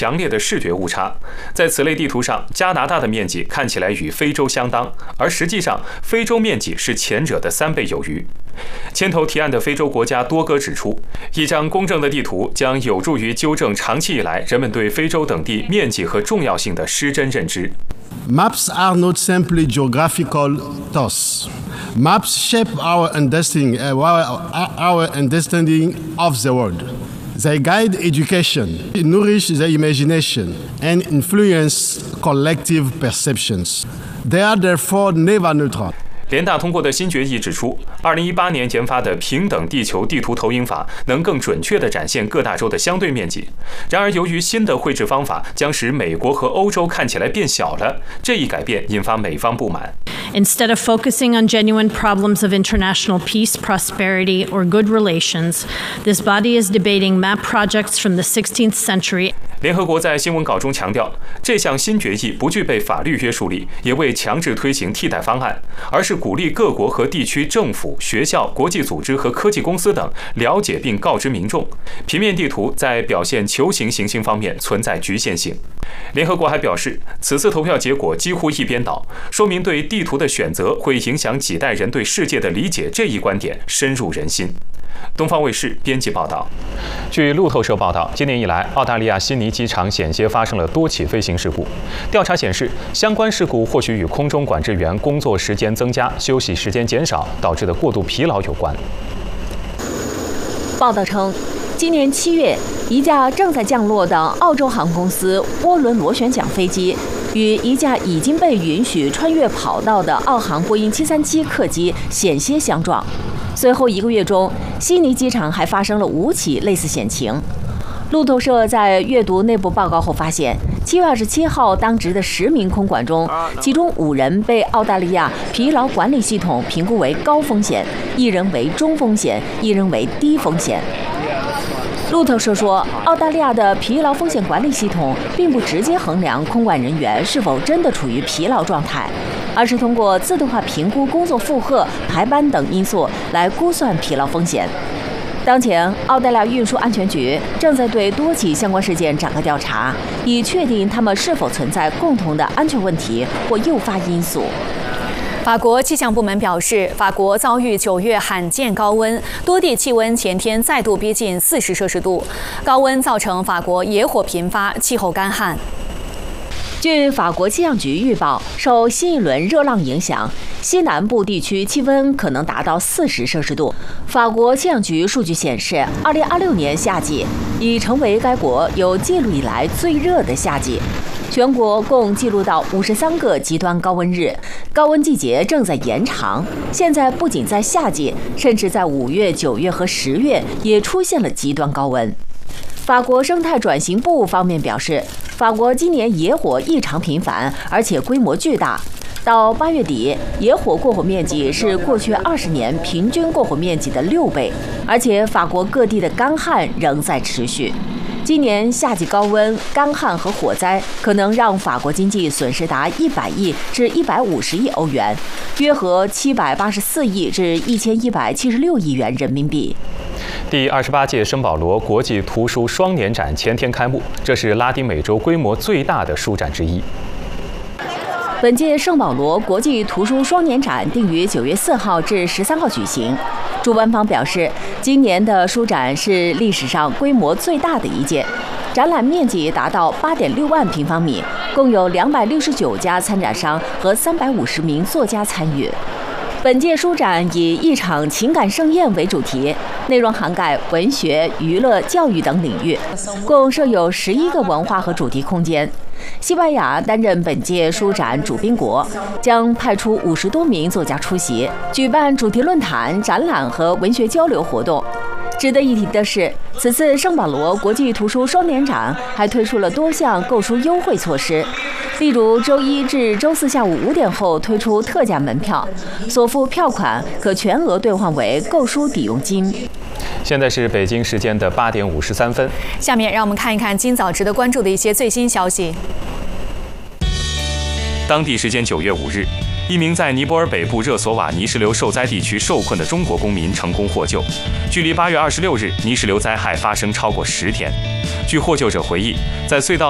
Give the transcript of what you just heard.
强烈的视觉误差。在此类地图上，加拿大的面积看起来与非洲相当，而实际上非洲面积是前者的3倍有余。牵头提案的非洲国家多哥指出，一张公正的地图将有助于纠正长期以来人们对非洲等地面积和重要性的失真认知。 Maps are not simply geographical tools. Maps shape our understanding of the world. They guide education, nourish the imagination, and influence collective perceptions. They are therefore never neutral. 联大通过的新决议指出，2018年研发的平等地球地图投影法能更准确地展现各大洲的相对面积。然而，由于新的绘制方法将使美国和欧洲看起来变小了，这一改变引发美方不满。 Instead of focusing on genuine problems of international peace, prosperity, or good relations, this body is debating map projects from the 16th century. 联合国在新闻稿中强调，这项新决议不具备法律约束力，也未强制推行替代方案，而是鼓励各国和地区政府、学校、国际组织和科技公司等了解并告知民众，平面地图在表现球形行星方面存在局限性。联合国还表示，此次投票结果几乎一边倒，说明对地图的选择会影响几代人对世界的理解这一观点深入人心。东方卫视编辑报道。据路透社报道，今年以来，澳大利亚悉尼机场险些发生了多起飞行事故。调查显示，相关事故或许与空中管制员工作时间增加、休息时间减少导致的过度疲劳有关。 报道称，今年7月，一架正在降落的澳洲航空公司涡轮螺旋桨飞机与一架已经被允许穿越跑道的澳航波音737客机险些相撞。随后1个月中，悉尼机场还发生了5起类似险情。路透社在阅读内部报告后发现，7月27号当值的10名空管中，其中5人被澳大利亚疲劳管理系统评估为高风险，1人为中风险，1人为低风险。路透社说，澳大利亚的疲劳风险管理系统并不直接衡量空管人员是否真的处于疲劳状态，而是通过自动化评估工作负荷、排班等因素来估算疲劳风险。当前，澳大利亚运输安全局正在对多起相关事件展开调查，以确定它们是否存在共同的安全问题或诱发因素。 法国气象部门表示，法国遭遇9月罕见高温，多地气温前天再度逼近40摄氏度。高温造成法国野火频发，气候干旱。 据法国气象局预报，受新一轮热浪影响，西南部地区气温可能达到40摄氏度。法国气象局数据显示，2026年夏季已成为该国有记录以来最热的夏季。全国共记录到53个极端高温日，高温季节正在延长。现在不仅在夏季，甚至在5月、9月和10月也出现了极端高温。法国生态转型部方面表示，法国今年野火异常频繁，而且规模巨大。到8月底，野火过火面积是过去20年平均过火面积的6倍，而且法国各地的干旱仍在持续。今年夏季高温、干旱和火灾可能让法国经济损失达100亿至150亿欧元，约合784亿至1176亿元人民币。 第28届圣保罗国际图书双年展前天开幕，这是拉丁美洲规模最大的书展之一。 本届圣保罗国际图书双年展定于9月4号至13号举行。主办方表示，今年的书展是历史上规模最大的一届，展览面积达到8.6万平方米，共有269家参展商和350名作家参与。本届书展以一场情感盛宴为主题，内容涵盖文学、娱乐、教育等领域，共设有11个文化和主题空间。西班牙担任本届书展主宾国，将派出50多名作家出席，举办主题论坛、展览和文学交流活动。值得一提的是，此次圣保罗国际图书双年展还推出了多项购书优惠措施，例如周1至周4下午5点后推出特价门票，所付票款可全额兑换为购书抵用金。 现在是北京时间的8点53分。 下面让我们看一看今早值得关注的一些最新消息。 当地时间9月5日，一名在尼泊尔北部热索瓦泥石流受灾地区受困的中国公民成功获救。距离8月26日泥石流灾害发生超过10天。据获救者回忆，在隧道